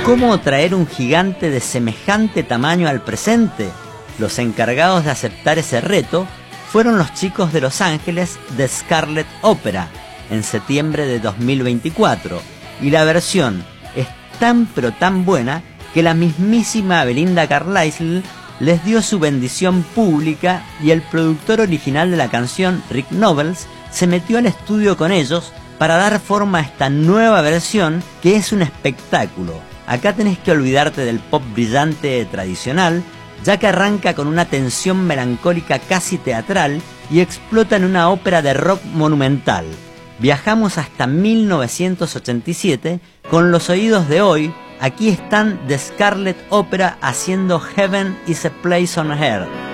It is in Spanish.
¿Cómo traer un gigante de semejante tamaño al presente? Los encargados de aceptar ese reto fueron los chicos de Los Ángeles de Scarlet Opera en septiembre de 2024, y la versión es tan pero tan buena que la mismísima Belinda Carlisle les dio su bendición pública, y el productor original de la canción, Rick Nobels, se metió al estudio con ellos para dar forma a esta nueva versión, que es un espectáculo. Acá tenés que olvidarte del pop brillante tradicional, ya que arranca con una tensión melancólica casi teatral y explota en una ópera de rock monumental. Viajamos hasta 1987 con los oídos de hoy. Aquí están The Scarlet Opera haciendo Heaven is a Place on Earth.